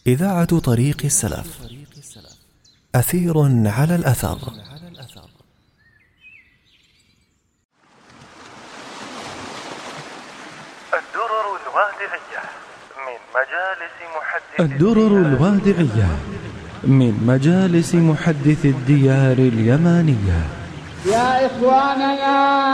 إذاعة طريق السلف. أثير على الأثر. الدرر الوادعية من مجالس محدث الديار اليمانية. يا إخواننا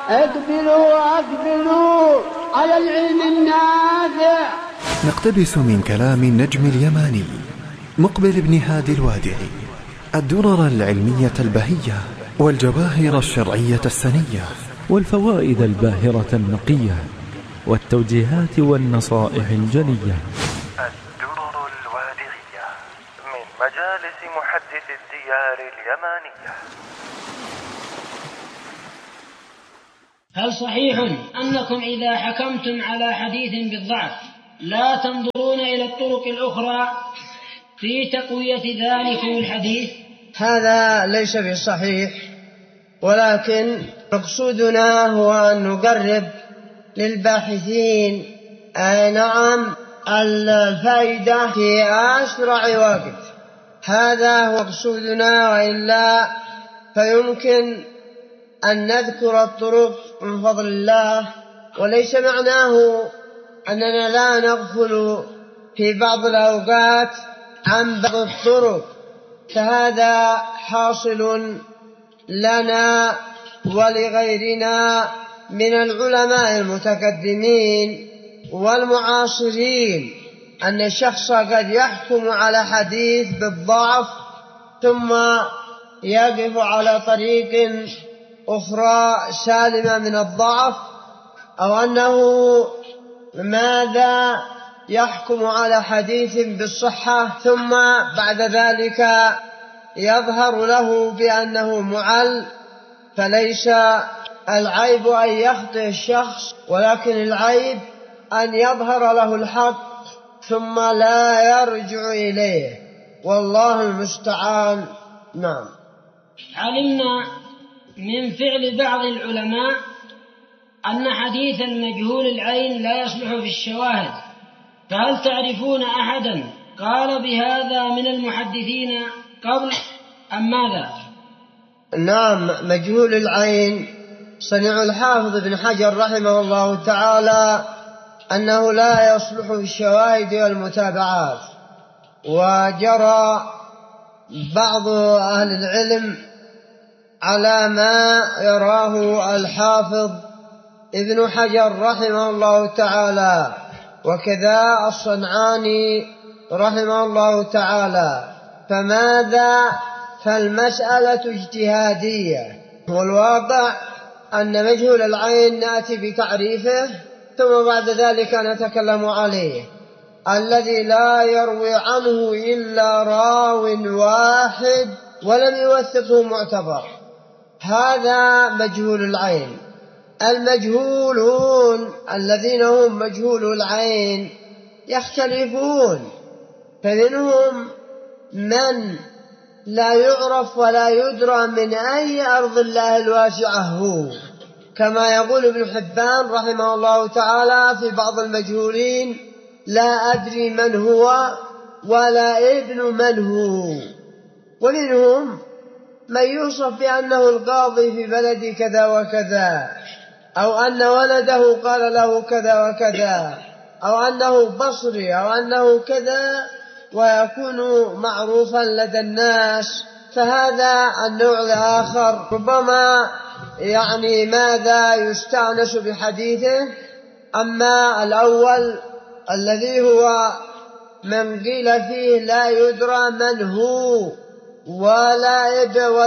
أقبلوا على العلم النافع. نقتبس من كلام النجم اليماني مقبل بن هادي الوادعي الدرر العلمية البهية والجواهر الشرعية السنية والفوائد الباهرة النقية والتوجيهات والنصائح الجلية. الدرر الوادعية من مجالس محدث الديار اليمانية. هل صحيح أنكم إذا حكمتم على حديث بالضعف لا تنظرون إلى الطرق الأخرى في تقوية ذلكم الحديث؟ هذا ليس بصحيح، ولكن مقصودنا هو أن نقرب للباحثين الفائدة في أسرع وقت. هذا هو مقصودنا، وإلا فيمكن أن نذكر الطرق من فضل الله، وليس معناه أننا لا نغفل في بعض الأوقات عن بعض الطرق، فهذا حاصل لنا ولغيرنا من العلماء المتقدمين والمعاصرين، أن الشخص قد يحكم على حديث بالضعف ثم يقف على طريق أخرى سالمة من الضعف، أو أنه ماذا يحكم على حديث بالصحة ثم بعد ذلك يظهر له بأنه معل. فليس العيب أن يخطئ الشخص، ولكن العيب أن يظهر له الحق ثم لا يرجع إليه، والله المستعان. نعم. علمنا من فعل بعض العلماء أن حديث المجهول العين لا يصلح في الشواهد، فهل تعرفون أحدا قال بهذا من المحدثين قبل أم ماذا؟ نعم، مجهول العين صنيع الحافظ ابن حجر رحمه الله تعالى أنه لا يصلح في الشواهد والمتابعات، وجرى بعض أهل العلم على ما يراه الحافظ ابن حجر رحمه الله تعالى، وكذا الصنعاني رحمه الله تعالى. فماذا؟ فالمسألة اجتهادية، والواقع أن مجهول العين نأتي بتعريفه ثم بعد ذلك نتكلم عليه. الذي لا يروي عنه إلا راو واحد ولم يوثقه معتبر، هذا مجهول العين. المجهولون الذين هم مجهول العين يختلفون، فمنهم من لا يعرف ولا يدرى من أي أرض الله الواسعة هو، كما يقول ابن حبان رحمه الله تعالى في بعض المجهولين: لا أدري من هو ولا ابن من هو. ومنهم من يوصف بأنه القاضي في بلد كذا وكذا، أو أن ولده قال له كذا وكذا، أو أنه بصري، أو أنه كذا، ويكون معروفا لدى الناس. فهذا النوع الآخر ربما ماذا يستأنس بحديثه. أما الأول الذي هو من قيل فيه لا يدرى من هو ولا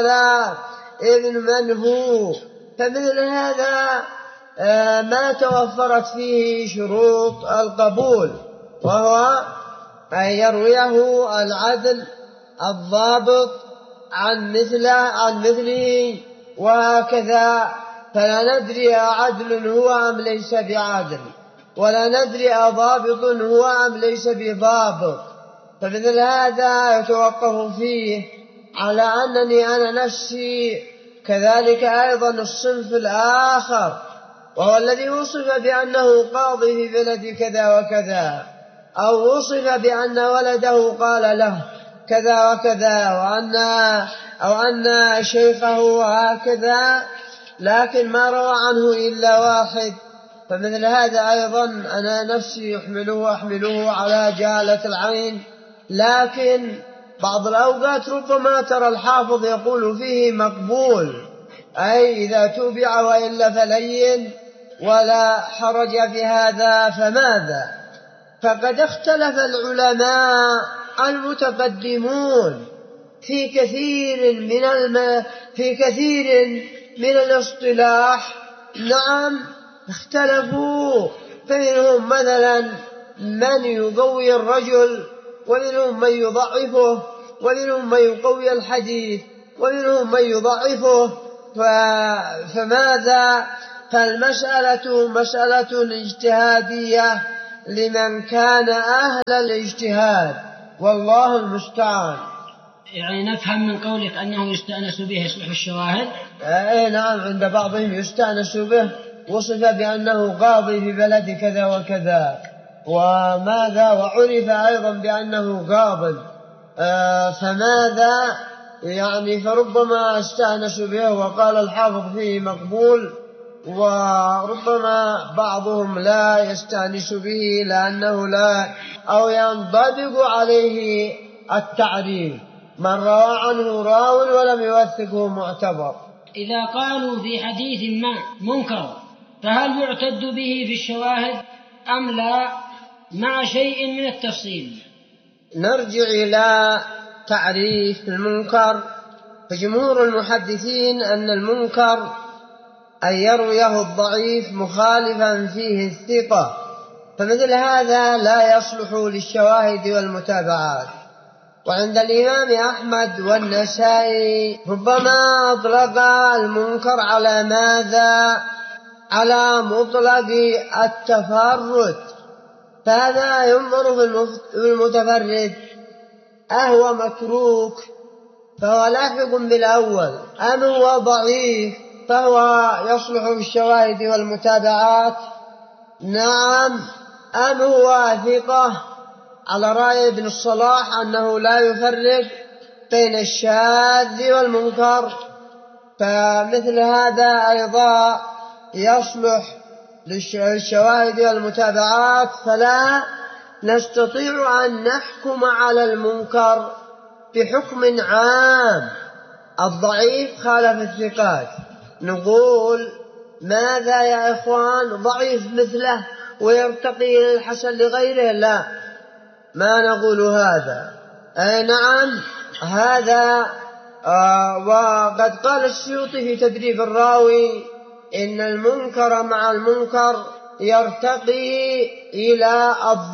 ابن من هو، فمثل هذا ما توفرت فيه شروط القبول، وهو أن يرويه العدل الضابط عن مثله وهكذا. فلا ندري عدل هو أم ليس بعدل، ولا ندري ضابط هو أم ليس بضابط. فمثل هذا يتوقف فيه على أنني أنا نفسي كذلك أيضا الصنف الآخر، وهو الذي وصف بأنه قاضي في بلد كذا وكذا، أو وصف بأن ولده قال له كذا وكذا أو أن شيخه هكذا، لكن ما روى عنه إلا واحد، فمثل هذا أيضا أنا نفسي أحمله على جهالة العين. لكن بعض الأوقات ربما ترى الحافظ يقول فيه مقبول، أي إذا تبع وإلا فلين، ولا حرج في هذا. فماذا؟ فقد اختلف العلماء المتقدمون في كثير من الاصطلاح. نعم اختلفوا، فمنهم مثلا من يقوي الرجل، ومنهم من يضعفه، ومنهم من يقوي الحديث، ومنهم من يضعفه. فماذا؟ فالمسألة مسألة اجتهادية لمن كان أهل الاجتهاد، والله المستعان. يعني نفهم من قولك أنه يستأنس به يصلح الشواهد؟ نعم، عند بعضهم يستأنس به، وصف بأنه قاضي في بلد كذا وكذا، وماذا، وعرف أيضا بأنه قاض. فماذا يعني؟ فربما استأنس به وقال الحافظ فيه مقبول، وربما بعضهم لا يستأنس به لأنه لا أو ينضبط عليه التعريف، من روى عنه راو ولم يوثقه معتبر. إذا قالوا في حديث ما منكر فهل يعتد به في الشواهد أم لا، مع شيء من التفصيل؟ نرجع إلى تعريف المنكر. فجمهور المحدثين أن المنكر أن يرويه الضعيف مخالفا فيه الثقة، فمثل هذا لا يصلح للشواهد والمتابعات. وعند الإمام أحمد والنسائي ربما أطلق المنكر على ماذا؟ على مطلق التفرد، فهذا ينظر في المتفرد أهو متروك فهو لاحق بالأول، أم هو ضعيف فهو يصلح بالشواهد والمتابعات؟ نعم، أم هو ثقة على رأي ابن الصلاح أنه لا يفرق بين الشاذ والمنكر؟ فمثل هذا أيضا يصلح للشواهد والمتابعات. فلا نستطيع أن نحكم على المنكر بحكم عام. الضعيف خالف الثقات، نقول ماذا يا إخوان؟ ضعيف مثله ويرتقي إلى الحسن لغيره؟ لا، ما نقول هذا. نعم هذا. وقد قال السيوطي في تدريب الراوي إن المنكر مع المنكر يرتقي إلى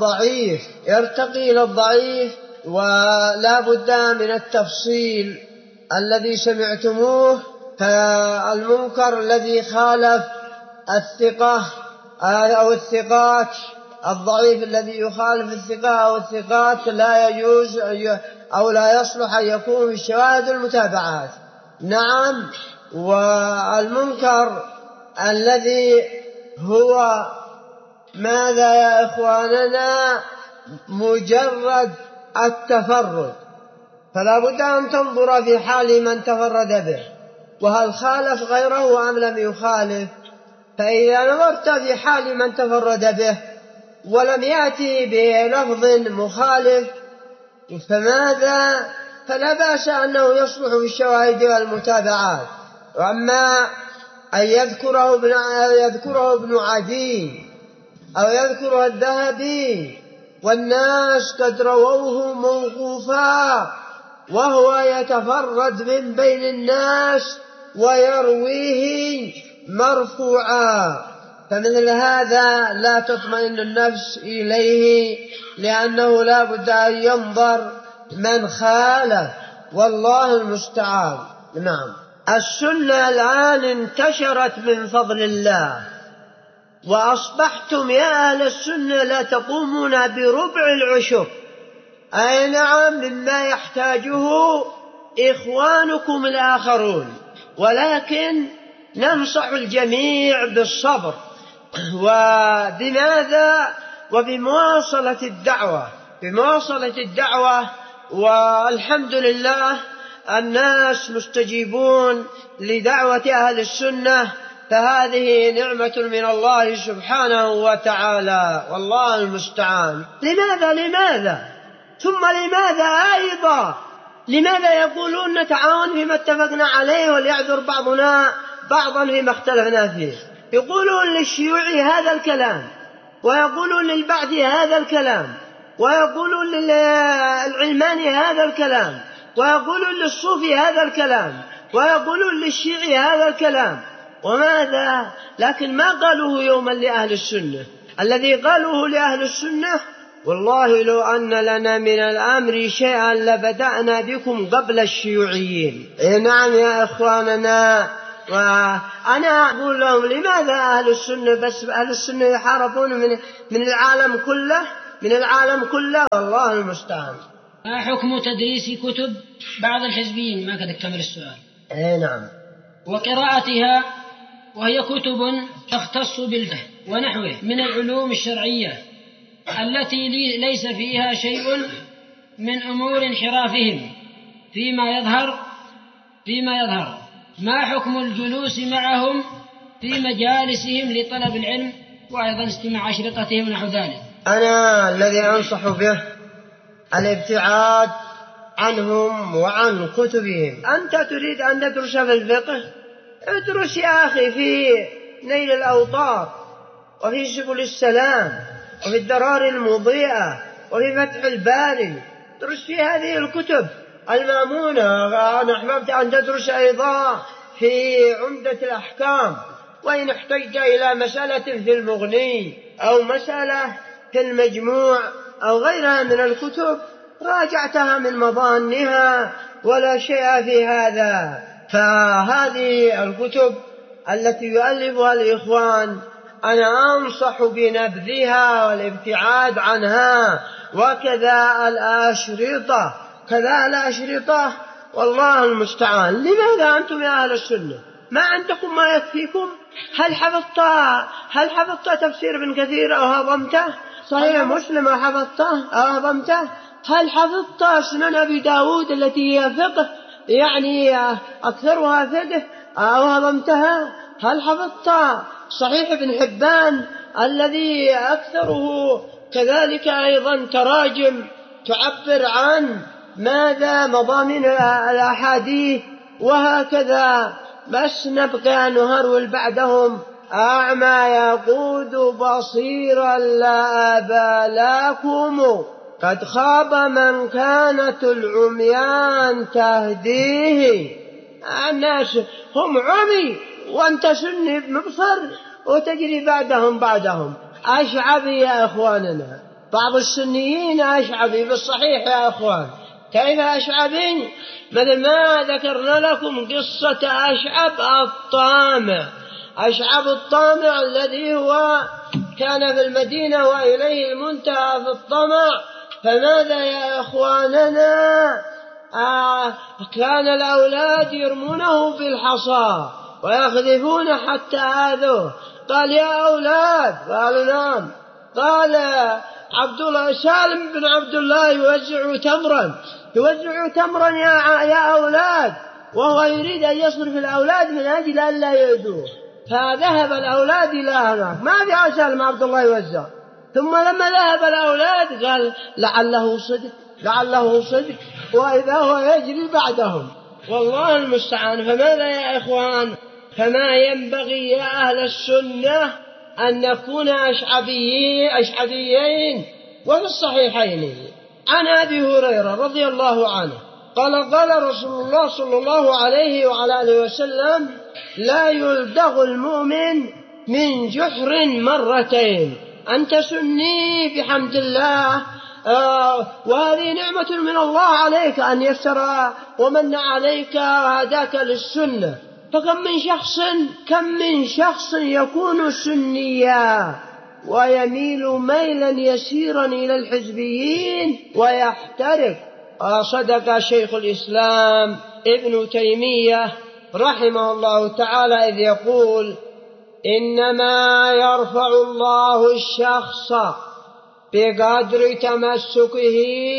الضعيف، ولا بد من التفصيل الذي سمعتموه. فالمنكر الذي خالف الثقة أو الثقات، الضعيف الذي يخالف الثقة أو الثقات لا يجوز أو لا يصلح أن يكون في الشواهد المتابعات. نعم. والمنكر الذي هو ماذا يا إخواننا؟ مجرد التفرد، فلا بد أن تنظر في حال من تفرد به، وهل خالف غيره أم لم يخالف. فإذا نظرت في حال من تفرد به ولم يأتي بلفظ مخالف فماذا؟ فلا بأس أنه يصلح في الشواهد والمتابعات. وأما أن يذكره ابن عدي أو يذكره الذهبي والناس قد رووه موقوفا وهو يتفرد من بين الناس ويرويه مرفوعا، فمثل هذا لا تطمئن النفس إليه، لأنه لا بد أن ينظر من خالف، والله المستعان. نعم. السنة الآن انتشرت من فضل الله، وأصبحتم يا أهل السنة لا تقومون بربع العشر، أي نعم، مما يحتاجه إخوانكم الآخرون، ولكن ننصح الجميع بالصبر. وبماذا؟ وبمواصلة الدعوة. والحمد لله الناس مستجيبون لدعوة أهل السنة، فهذه نعمة من الله سبحانه وتعالى، والله المستعان. لماذا ثم لماذا أيضا يقولون نتعاون فيما اتفقنا عليه وليعذر بعضنا بعضا فيما اختلفنا فيه؟ يقولون للشيوعي هذا الكلام، ويقولون للبعثي هذا الكلام، ويقولون للعلماني هذا الكلام، ويقولون للصوفي هذا الكلام، ويقولون للشيعي هذا الكلام. وماذا؟ لكن ما قالوه يوما لأهل السنة. الذي قالوه لأهل السنة: والله لو أن لنا من الأمر شيئا لبدأنا بكم قبل الشيوعيين. نعم يا إخواننا. وأنا أقول لهم: لماذا أهل السنة بس؟ أهل السنة يحاربون من العالم كله، والله المستعان. ما حكم تدريس كتب بعض الحزبيين؟ ما قد كمل السؤال. نعم. وقراءتها، وهي كتب تختص بالفقه ونحوه من العلوم الشرعية التي ليس فيها شيء من أمور انحرافهم فيما يظهر. ما حكم الجلوس معهم في مجالسهم لطلب العلم، وأيضا استماع أشرطتهم ونحو ذلك؟ أنا الذي أنصح به الابتعاد عنهم وعن كتبهم. أنت تريد أن تدرس في الفقه، ادرس يا أخي في نيل الأوطار، وفي سبل السلام، وفي الدرار المضيئة، وفي فتح الباري. ادرس في هذه الكتب المأمونة. أنا أحببت أن تدرس أيضا في عمدة الأحكام، وإن احتجت إلى مسألة في المغني أو مسألة في المجموع أو غيرها من الكتب راجعتها من مظانها، ولا شيء في هذا. فهذه الكتب التي يؤلفها الإخوان أنا أنصح بنبذها والابتعاد عنها، وكذا الأشرطة، والله المستعان. لماذا أنتم يا أهل السنة ما عندكم ما يكفيكم؟ هل حفظت تفسير ابن كثير أو هضمته؟ صحيح مسلم أو حفظته أو هضمته؟ هل حفظت سنن أبي داود التي هي فقه، يعني أكثرها فقه، أو هضمتها؟ هل حفظت صحيح ابن حبان الذي أكثره كذلك أيضا تراجم تعبر عن ماذا مضامين الأحاديث؟ وهكذا بس نبقى نهرول بعدهم. أعمى يقود بصيرا لا أبا لكم، قد خاب من كانت العميان تهديه. الناس هم عمي وأنت سني مبصر وتجري بعدهم. أشعبي يا أخواننا، بعض السنيين أشعبي بالصحيح يا أخوان. كيف أشعبي؟ مثل ما ذكرنا لكم قصة أشعب الطامع الذي هو كان في المدينة وإليه المنتهى في الطمع. فماذا يا أخواننا؟ كان الأولاد يرمونه بالحصى ويخذفون حتى آذوه. قال: يا أولاد. قالوا: نعم. قال: عبد الله سالم بن عبد الله يوزع تمرا يا أولاد، وهو يريد أن يصرف الأولاد من أجل أن لا يؤذوه. فذهب الأولاد إلى هناك، ما في سالم عبد الله يوزع. ثم لما ذهب الأولاد قال: لعله صدق، وإذا هو يجري بعدهم، والله المستعان. فماذا يا إخوان؟ فما ينبغي يا أهل السنة أن نكون أشعبيين. وفي الصحيحين عن أبي هريرة رضي الله عنه قال رسول الله صلى الله عليه وعلى آله وسلم: لا يلدغ المؤمن من جحر مرتين. أنت سني بحمد الله، وهذه نعمة من الله عليك أن يسر ومن عليك وهداك للسنة. فكم من شخص يكون سنيا ويميل ميلا يسيرا إلى الحزبيين ويحترق. صدق شيخ الإسلام ابن تيمية رحمه الله تعالى إذ يقول: إنما يرفع الله الشخص بقدر تمسكه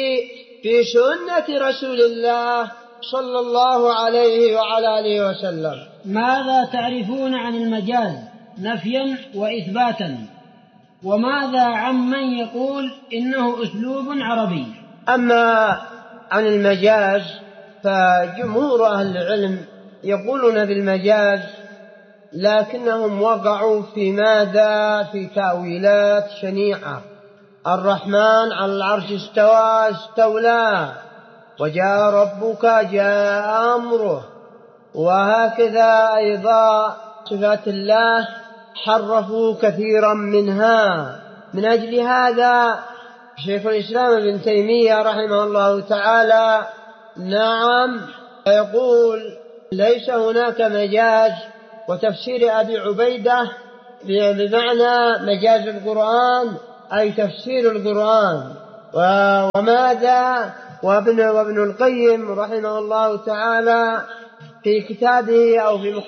بسنة رسول الله صلى الله عليه وعلى آله وسلم. ماذا تعرفون عن المجاز نفيا وإثباتا؟ وماذا عمن يقول إنه أسلوب عربي؟ أما عن المجاز فجمهور أهل العلم يقولون بالمجاز، لكنهم وقعوا في ماذا؟ في تأويلات شنيعة. الرحمن على العرش استوى استولى، وجاء ربك جاء أمره، وهكذا أيضا صفات الله حرفوا كثيرا منها. من أجل هذا شيخ الإسلام ابن تيمية رحمه الله تعالى نعم يقول ليس هناك مجاز، وتفسير أبي عبيدة بمعنى مجاز القرآن أي تفسير القرآن. وماذا وابن القيم رحمه الله تعالى في كتابه أو في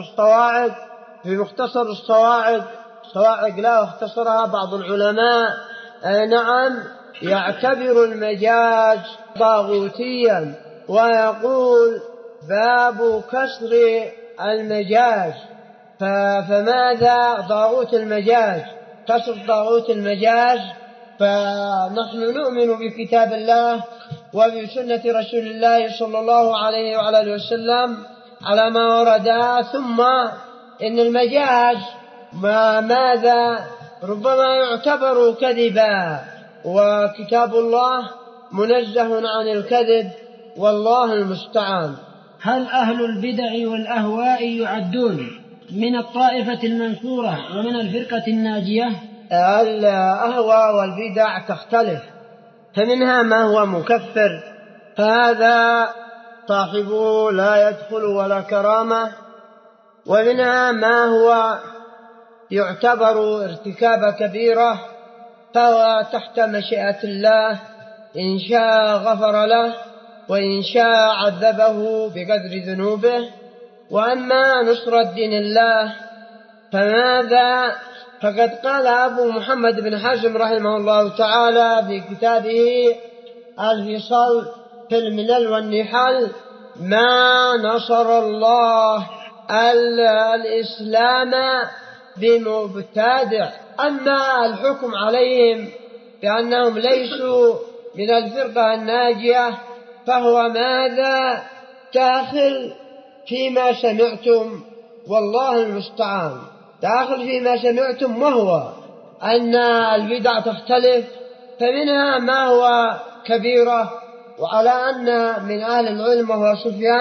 مختصر الصواعق لا اختصرها بعض العلماء نعم يعتبر المجاز طاغوتيا، ويقول باب كسر المجاز. فماذا طاغوت المجاز؟ كسر طاغوت المجاز. فنحن نؤمن بكتاب الله وبسنة رسول الله صلى الله عليه وعلى آله وسلم على ما ورد. ثم إن المجاز ماذا؟ ربما يعتبر كذبا، وكتاب الله منزه عن الكذب، والله المستعان. هل أهل البدع والأهواء يعدون من الطائفة المنصورة ومن الفرقة الناجية؟ الأهواء والبدع تختلف، فمنها ما هو مكفر، فهذا صاحبه لا يدخل ولا كرامة، ومنها ما هو يعتبر ارتكاب كبيرة، فهو تحت مشيئة الله، إن شاء غفر له وإن شاء عذبه بقدر ذنوبه. وأما نصرة دين الله فماذا؟ فقد قال أبو محمد بن حزم رحمه الله تعالى في كتابه الفصل في الملل والنحل: ما نصر الله الإسلام بمبتدع. أما الحكم عليهم بأنهم ليسوا من الفرقة الناجية فهو ماذا؟ داخل فيما سمعتم، والله المستعان، داخل فيما سمعتم، وهو أن البدع تختلف، فمنها ما هو كبيرة. وعلى أن من أهل العلم وهو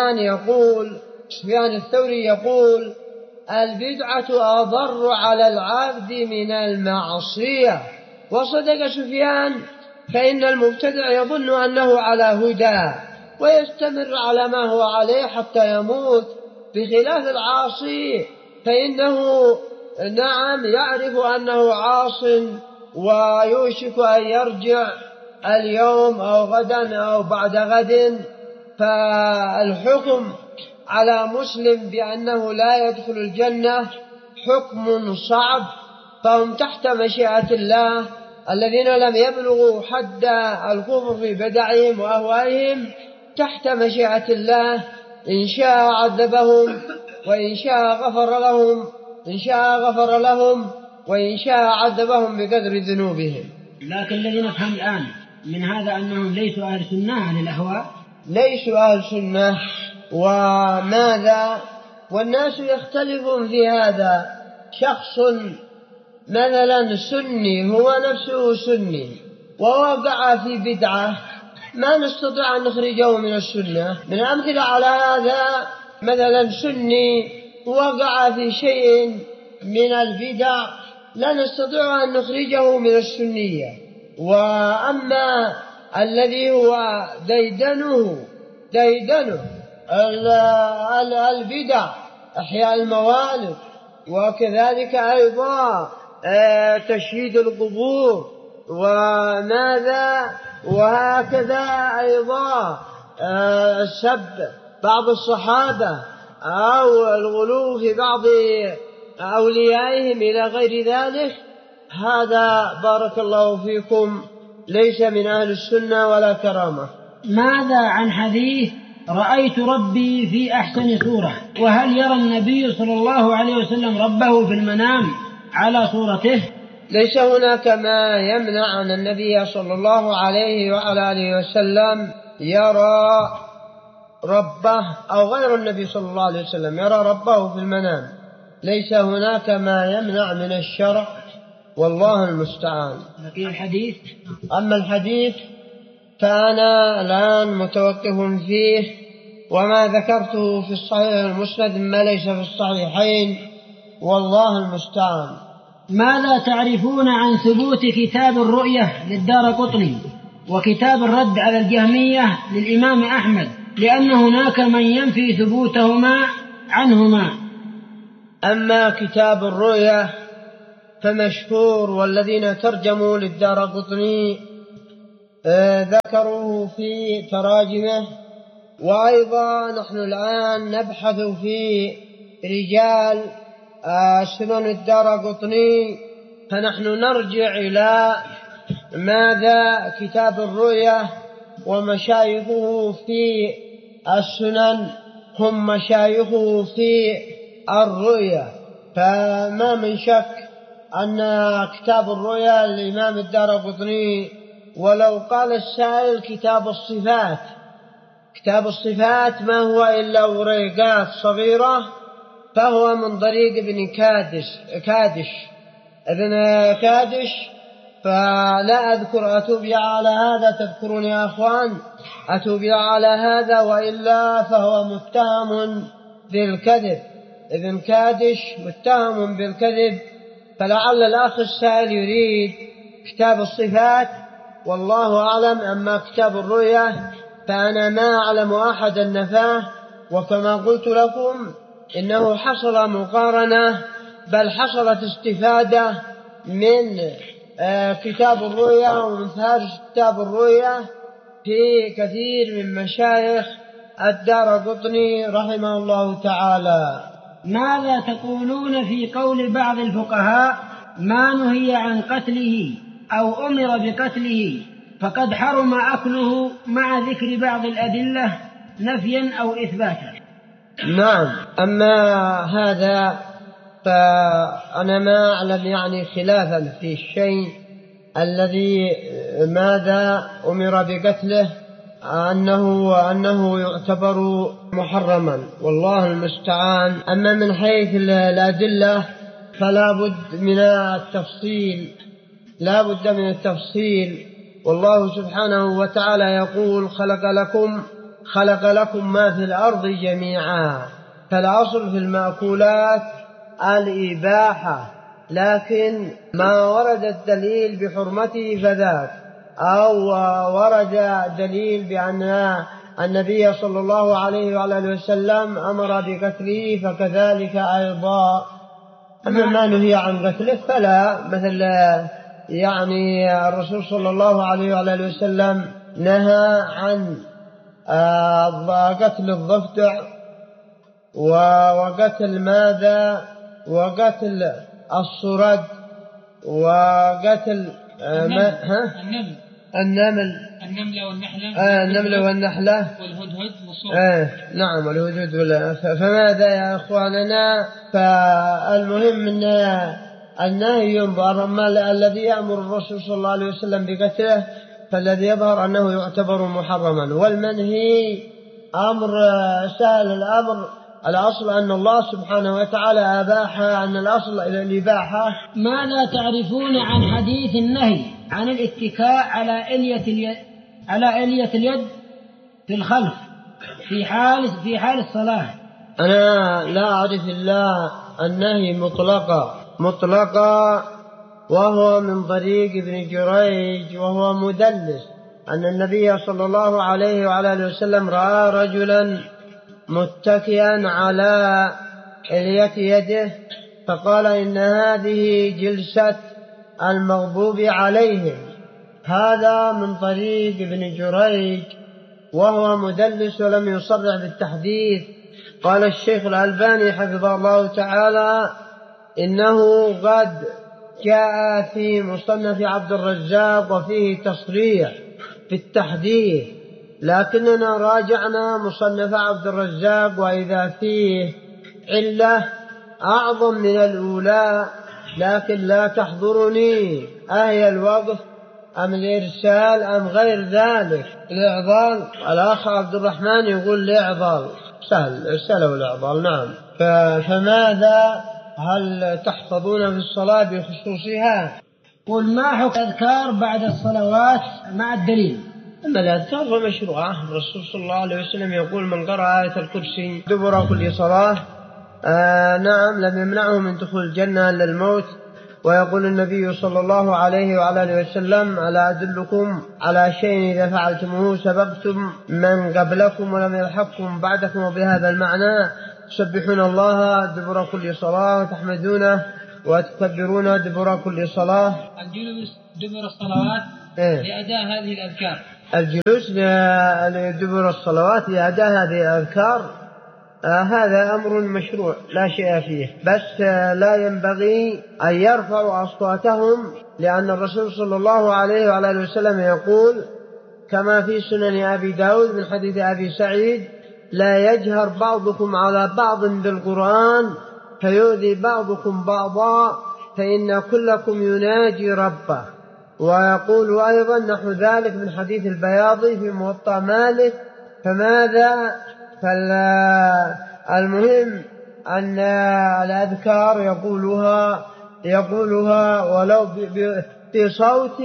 سفيان الثوري يقول البدعة أضر على العبد من المعصية. وصدق سفيان، فإن المبتدع يظن أنه على هدى ويستمر على ما هو عليه حتى يموت، بخلاف العاصي فإنه نعم يعرف أنه عاص ويوشك أن يرجع اليوم أو غدا أو بعد غد. فالحكم على مسلم بأنه لا يدخل الجنة حكم صعب، فهم تحت مشيئة الله. الذين لم يبلغوا حد الكفر في بدعهم وأهوائهم تحت مشيئة الله، إن شاء عذبهم وإن شاء غفر لهم، إن شاء غفر لهم وإن شاء عذبهم بقدر ذنوبهم. لكن الذي نفهم الآن من هذا أنهم ليسوا أهل سنة عن الأهواء، ليسوا أهل سنة. وماذا؟ والناس يختلفون في هذا. شخص مثلا سني هو نفسه سني ووقع في بدعة، ما نستطيع أن نخرجه من السنة. من الأمثلة على هذا مثلا سني وقع في شيء من البدع، لا نستطيع أن نخرجه من السنية. وأما الذي هو ديدنه البدع، أحياء الموالد، وكذلك أيضا تشييد القبور، وماذا؟ وهكذا أيضا سب بعض الصحابة أو الغلو في بعض أوليائهم إلى غير ذلك. هذا بارك الله فيكم ليس من أهل السنة ولا كرامة. ماذا عن حديث رأيت ربي في أحسن صورة؟ وهل يرى النبي صلى الله عليه وسلم ربه في المنام على صورته؟ ليس هناك ما يمنع أن النبي صلى الله عليه وعلى آله وسلم يرى ربه أو غير النبي صلى الله عليه وسلم يرى ربه في المنام. ليس هناك ما يمنع من الشرع، والله المستعان. أما الحديث فأنا الآن متوقف فيه، وما ذكرته في الصحيح المسند ما ليس في الصحيحين، والله المستعان. ماذا تعرفون عن ثبوت كتاب الرؤية للدارقطني وكتاب الرد على الجهمية للإمام أحمد، لأن هناك من ينفي ثبوتهما عنهما؟ أما كتاب الرؤية فمشهور، والذين ترجموا للدارقطني ذكروه في تراجمه. وأيضا نحن الآن نبحث في رجال سنن الدارقطني، فنحن نرجع إلى ماذا كتاب الرؤية، ومشايخه في السنن هم مشايخه في الرؤية. فما من شك أن كتاب الرؤية للإمام الدارقطني، ولو قال السائل كتاب الصفات، كتاب الصفات ما هو إلا وريقات صغيرة، فهو من طريق ابن كادش. فلا أذكر، أتوب على هذا، تذكرون يا أخوان، أتوب على هذا، وإلا فهو متهم بالكذب. ابن كادش متهم بالكذب، فلعل الأخ السائل يريد كتاب الصفات، والله أعلم. أما كتاب الرؤية فأنا ما أعلم أحدا نفاه، وكما قلت لكم إنه حصل مقارنة، بل حصلت استفادة من كتاب الرؤيا ومن فهرس كتاب الرؤيا في كثير من مشايخ الدارقطني رحمه الله تعالى. ماذا تقولون في قول بعض الفقهاء ما نهي عن قتله أو أمر بقتله فقد حرم أكله، مع ذكر بعض الأدلة نفيا أو إثباتا؟ نعم، أما هذا فأنا ما أعلم يعني خلافا في الشيء الذي ماذا أمر بقتله أنه يعتبر محرما، والله المستعان. أما من حيث الأدلة فلا بد من التفصيل، والله سبحانه وتعالى يقول خلق لكم ما في الأرض جميعا، فالأصل في المأكولات الإباحة، لكن ما ورد الدليل بحرمته فذاك، أو ورد دليل بأن النبي صلى الله عليه وعلى آله وسلم أمر بقتله فكذلك أيضا. أما ما نهي عن قتله فلا، مثل يعني الرسول صلى الله عليه وعلى آله وسلم نهى عن قتل الضفدع وقتل ماذا، وقتل الصرد، وقتل النمل والنحلة والهدهد والصوت. نعم، والهدهد فماذا يا أخواننا؟ فالمهم أن النهي ينظر، أما الذي يأمر الرسول صلى الله عليه وسلم بقتله فالذي يظهر أنه يعتبر محرما، والمنهي أمر سهل الأمر. الأصل أن الله سبحانه وتعالى أباح، أن الأصل إلى الإباحة. ماذا تعرفون عن حديث النهي عن الاتكاء على إلية اليد في الخلف في حال الصلاة؟ أنا لا أعرف إلا النهي مطلقا، وهو من طريق ابن جريج، وهو مدلس، أن النبي صلى الله عليه وعلى آله وسلم رأى رجلا متكئا على إلية يده، فقال إن هذه جلسة المغضوب عليهم. هذا من طريق ابن جريج، وهو مدلس ولم يصرح بالتحديث. قال الشيخ الألباني حفظه الله تعالى إنه قد جاء في مصنف عبد الرزاق وفيه تصريح في التحديث، لكننا راجعنا مصنف عبد الرزاق وإذا فيه علة أعظم من الأولى، لكن لا تحضرني أهي الوقف أم الإرسال أم غير ذلك. الإعضال الأخ عبد الرحمن يقول الإعضال سهل، إرساله الإعضال نعم. فماذا هل تحفظون في الصلاة بخصوصها؟ قل ما حكم الأذكار بعد الصلوات مع الدليل؟ أما الأذكار فمشروعة. الرسول صلى الله عليه وسلم يقول من قرأ آية الكرسي دبر كل صلاة نعم لم يمنعه من دخول الجنة إلا الموت. ويقول النبي صلى الله عليه وعلى آله وسلم ألا أدلكم على شيء إذا فعلتموه سبقتم من قبلكم ولم يلحقكم بعدكم، وبهذا المعنى تسبحون الله دبر كل صلاة وتحمدونه وتكبرون دبر كل صلاة. الجلوس دبر الصلوات لأداء هذه الأذكار، الجلوس لدبر الصلوات لأداء هذه الأذكار هذا أمر مشروع لا شيء فيه، بس لا ينبغي أن يرفعوا أصواتهم، لأن الرسول صلى الله عليه وعلى آله وسلم يقول كما في سنن أبي داود من حديث أبي سعيد لا يجهر بعضكم على بعض بالقرآن فيؤذي بعضكم بعضا فإن كلكم يناجي ربه. ويقول أيضا نحو ذلك من حديث البياضي في موطأ مالك. فماذا؟ فالمهم أن الأذكار يقولها ولو بصوت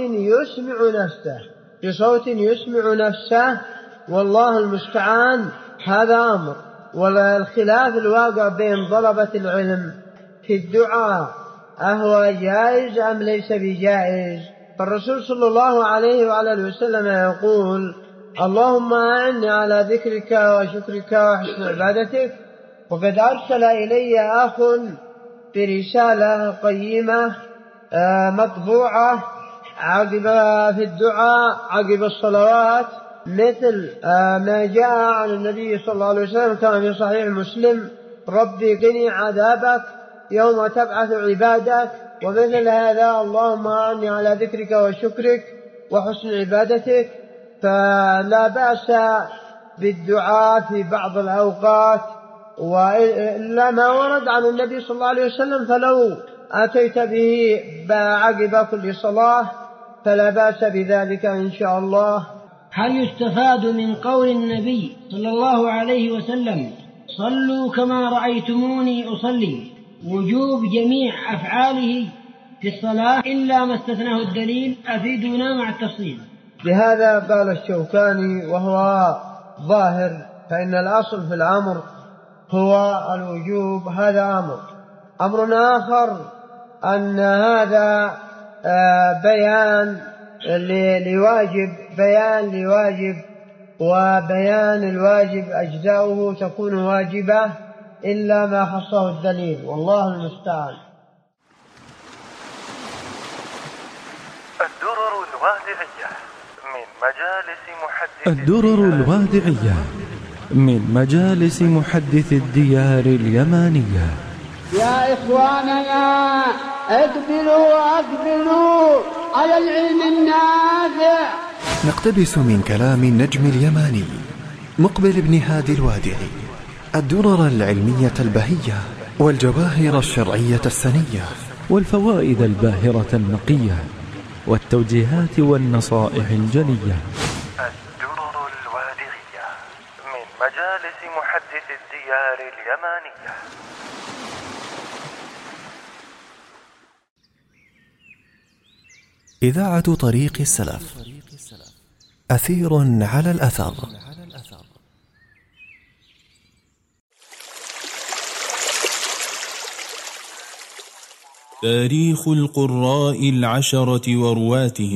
يسمع نفسه، والله المستعان. هذا أمر. والخلاف الواقع بين طلبة العلم في الدعاء أهو جائز أم ليس بجائز؟ فالرسول صلى الله عليه وعلى آله وسلم يقول اللهم أعني على ذكرك وشكرك وحسن عبادتك. وقد أرسل إلي أخ برسالة قيمة مطبوعة في الدعاء عقب الصلوات مثل ما جاء عن النبي صلى الله عليه وسلم كما في صحيح مسلم ربي قني عذابك يوم تبعث عبادك، ومثل هذا اللهم أعني على ذكرك وشكرك وحسن عبادتك. فلا بأس بالدعاء في بعض الأوقات، وإلا ما ورد عن النبي صلى الله عليه وسلم فلو أتيت به عقب كل صلاة فلا بأس بذلك إن شاء الله. هل يستفاد من قول النبي صلى الله عليه وسلم صلوا كما رأيتموني أصلي وجوب جميع أفعاله في الصلاة إلا ما استثناه الدليل؟ أفيدونا مع التفصيل. بهذا قال الشوكاني وهو ظاهر، فإن الأصل في الأمر هو الوجوب. هذا أمر آخر أن هذا بيان لواجب وبيان الواجب أجزاؤه تكون واجبة إلا ما خصه الدليل، والله المستعان. الدرر الوادعية من مجالس محدث الديار اليمانية. يا إخواننا اقبلوا على العلم النافع. نقتبس من كلام النجم اليماني مقبل بن هادي الوادعي الدرر العلمية البهية والجواهر الشرعية السنية والفوائد الباهرة النقية والتوجيهات والنصائح الجنية. الدرر الوادعية من مجالس محدث الديار اليمانية. إذاعة طريق السلف، أثير على الأثر. تاريخ القراء العشرة ورواتهم.